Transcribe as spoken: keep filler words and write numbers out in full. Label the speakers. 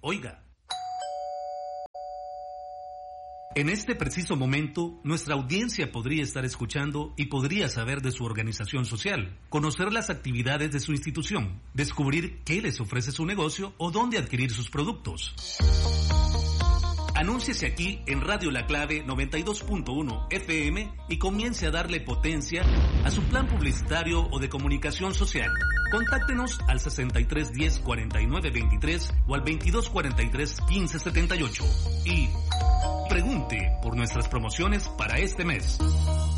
Speaker 1: Oiga. En este preciso momento, nuestra audiencia podría estar escuchando y podría saber de su organización social, conocer las actividades de su institución, descubrir qué les ofrece su negocio o dónde adquirir sus productos. Anúnciese aquí en Radio La Clave noventa y dos punto uno F M y comience a darle potencia a su plan publicitario o de comunicación social. Contáctenos al sesenta y tres diez cuarenta y nueve veintitrés o al veintidós cuarenta y tres quince setenta y ocho y pregunte por nuestras promociones para este mes.